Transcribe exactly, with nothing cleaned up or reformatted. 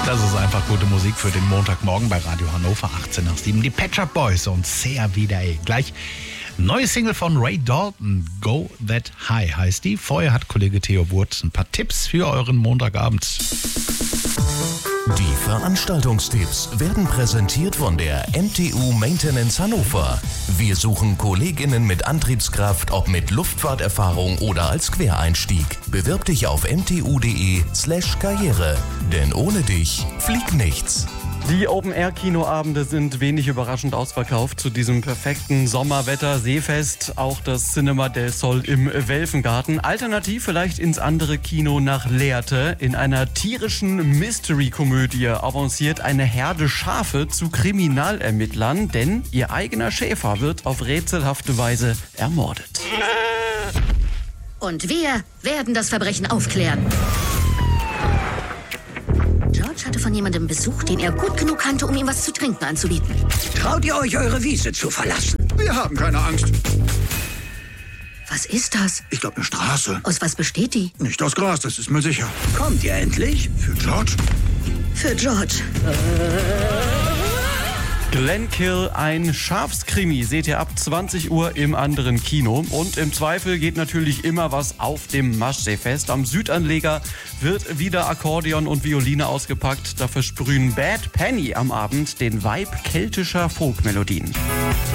Das ist einfach gute Musik für den Montagmorgen bei Radio Hannover, achtzehn nach sieben. Die Pet Shop Boys und Sehr wieder ey. Gleich neue Single von Ray Dalton, Go That High heißt die. Vorher hat Kollege Theo Wurz ein paar Tipps für euren Montagabend. Die Veranstaltungstipps werden präsentiert von der M T U Maintenance Hannover. Wir suchen KollegInnen mit Antriebskraft, ob mit Luftfahrterfahrung oder als Quereinstieg. Bewirb dich auf mtu.de slash Karriere. Denn ohne dich fliegt nichts. Die Open-Air-Kinoabende sind wenig überraschend ausverkauft zu diesem perfekten Sommerwetter, Seefest, auch das Cinema del Sol im Welfengarten. Alternativ vielleicht ins andere Kino nach Lehrte. In einer tierischen Mystery-Komödie avanciert eine Herde Schafe zu Kriminalermittlern, denn ihr eigener Schäfer wird auf rätselhafte Weise ermordet. Und wir werden das Verbrechen aufklären. George hatte von jemandem Besuch, den er gut genug kannte, um ihm was zu trinken anzubieten. Traut ihr euch, eure Wiese zu verlassen? Wir haben keine Angst. Was ist das? Ich glaube, eine Straße. Aus was besteht die? Nicht aus Gras, das ist mir sicher. Kommt ihr endlich? Für George? Für George. Glenkill, ein Schafskrimi, seht ihr ab zwanzig Uhr im anderen Kino. Und im Zweifel geht natürlich immer was auf dem Maschseefest. Am Südanleger wird wieder Akkordeon und Violine ausgepackt. Da versprühen Bad Penny am Abend den Vibe keltischer Folkmelodien.